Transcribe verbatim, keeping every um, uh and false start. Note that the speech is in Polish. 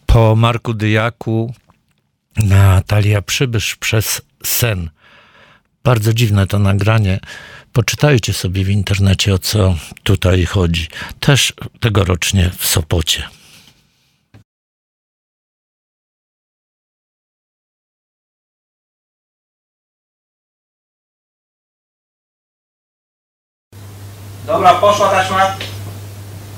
Po Marku Dyjaku Natalia Przybysz przez sen. Bardzo dziwne to nagranie. Poczytajcie sobie w internecie, o co tutaj chodzi. Też tegorocznie w Sopocie. Dobra, poszła taśma.